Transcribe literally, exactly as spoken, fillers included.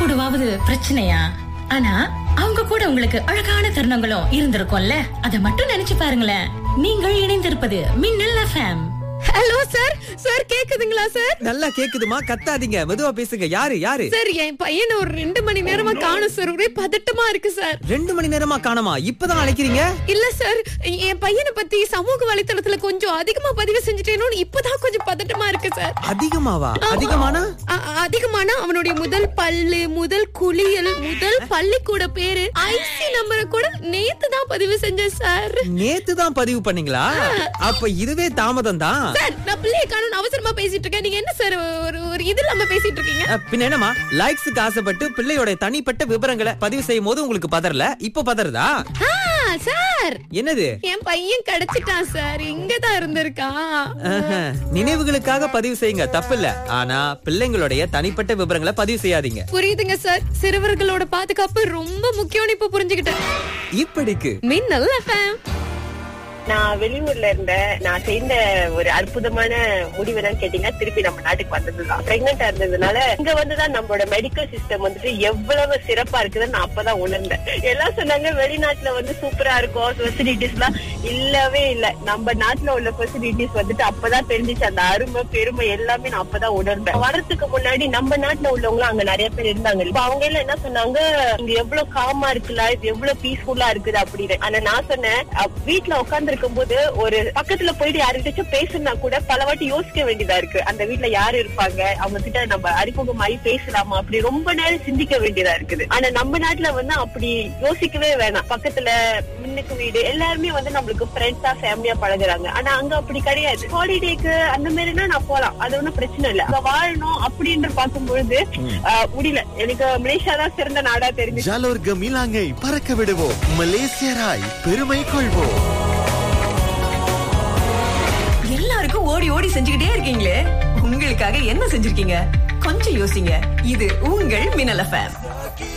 கூடவாவது பிரச்சனையா? ஆனா அவங்க கூட உங்களுக்கு அழகான தருணங்களும் இருந்திருக்கும்ல. அத மட்டும் நினைச்சு பாருங்களேன். நீங்கள் இணைந்திருப்பது மின்னல் எஃப்எம். Hello sir. சார் கேக்குதுங்களா சார்? நல்லா கேக்குதுமா, கத்தாதீங்க, மெதுவா பேசுங்க. யாரு யாரு? சார், என் பையனை ஒரு ரெண்டு மணி நேரமா காணோம் சார். ஒரே பதட்டமா இருக்கு சார். ரெண்டு மணி நேரமா காணோமா? இப்பதான் அழைக்கிறீங்க? இல்ல சார், என் பையனை பத்தி சமூக வலைத்தளத்துல கொஞ்சம் அதிகமா பதிவு செஞ்சுட்டேனோன்னு இப்பதான் கொஞ்சம் பதட்டமா இருக்கு சார். அதிகமாவா? அதிகமானா? அ- அதிகமானா அவனுடைய முதல் பல்லு, முதல் குளியல், முதல் பள்ளிக்கூட பேரு, ஐசி நம்பரை கூட நேத்து தான் பதிவு செஞ்சேன் சார். நேத்து தான் பதிவு பண்ணீங்களா? அப்ப இதுவே தாமதம் தான். சார், நான் பிள்ளைய காணோம்னு அவசரமா பேசிட்டு இருக்கேன். நீங்க என்ன சார் ஒரு ஒரு இது இல்லாம பேசிட்டு இருக்கீங்க? அஹ், பின்ன என்னமா, லைக்ஸுக்கு ஆசைப்பட்டு பிள்ளையோட தனிப்பட்ட விவரங்களை பதிவு செய்யும் போது உங்களுக்கு பதறல, இப்ப பதறதா? ஆ, சார், என்னது? என் பையன் கிடைச்சிட்டான் சார். இங்கதான் இருந்திருக்கான். ஆஹா, நினைவுகளுக்காக பதிவு செய்யுங்க, தப்பில்ல. ஆனா பிள்ளைங்களுடைய தனிப்பட்ட விவரங்களை பதிவு செய்யாதீங்க. புரியுதுங்க சார். சிறுவர்களோட பாதுகாப்பு ரொம்ப முக்கியம்னு இப்ப புரிஞ்சுக்கிட்டேன். இப்படிக்கு மின்னல் எஃப்எம். நான் வெளியூர்ல இருந்தேன். நான் செய்த ஒரு அற்புதமான முடிவு என்னன்னு கேட்டீங்கன்னா, திருப்பி நம்ம நாட்டுக்கு வந்ததுதான். பிரெக்னெண்டா இருந்ததுனால இங்க வந்துதான் நம்மளோட மெடிக்கல் சிஸ்டம் வந்துட்டு எவ்வளவு சிறப்பா இருக்குதுன்னு நான் அப்பதான் உணர்ந்தேன். எல்லாம் சொன்னாங்க வெளிநாட்டுல வந்து சூப்பரா இருக்கும் ஃபெசிலிட்டிஸ் எல்லாம். இல்லவே இல்ல. நம்ம நாட்டுல உள்ள ஃபெசிலிட்டிஸ் வந்துட்டு அப்பதான் தெரிஞ்சிச்சு. அந்த அருமை பெருமை எல்லாமே நான் அப்பதான் உணர்ந்தேன். வரதுக்கு முன்னாடி நம்ம நாட்டுல உள்ளவங்களும் அங்க நிறைய பேர் இருந்தாங்க. இப்ப அவங்க எல்லாம் என்ன சொன்னாங்க, இங்க எவ்வளவு காமா இருக்குல்ல, இது எவ்வளவு பீஸ்ஃபுல்லா இருக்குது அப்படின்னு. ஆனா நான் சொன்னேன், வீட்டுல உட்கார்ந்து இருக்கும் போது ஒரு பக்கத்துல போயிட்டு யாருக்கிட்டாச்சும் பேசுனா கூட பல வாட்டி யோசிக்க வேண்டியதா இருக்கு. அந்த வீட்டுல யாரு இருப்பாங்க, அவங்க கிட்ட நம்ம அறிமுகமாயி பேசலாமா, அப்படி ரொம்ப நேரம் சிந்திக்க வேண்டியதா இருக்குது. ஆனா நம்ம நாட்டுல வந்து அப்படி யோசிக்கவே வேணாம். பக்கத்துல முன்னுக்கு வீடு, எல்லாருமே வந்து நம்மளுக்கு ஃப்ரெண்ட்ஸா ஃபேமிலியா பழகுறாங்க. ஆனா அங்க அப்படி கிடையாது. ஹாலிடேக்கு அந்த மாதிரினா நான் போலாம், அது ஒன்னும் பிரச்சனை இல்ல. அங்க வாழணும் அப்படின்னு பார்க்கும்பொழுது முடியல. எனக்கு மலேசியா தான் சிறந்த நாடா தெரிஞ்சு. ஜாலோர் கமிலாங்கை பறக்க விடுவோம், மலேசியராய் பெருமை கொள்வோம். எல்லாருக்கும் ஓடி ஓடி செஞ்சுக்கிட்டே இருக்கீங்களே, உங்களுக்காக என்ன செஞ்சிருக்கீங்க? கொஞ்சம் யோசிங்க. இது உங்கள் மின்னல் எஃப்எம்.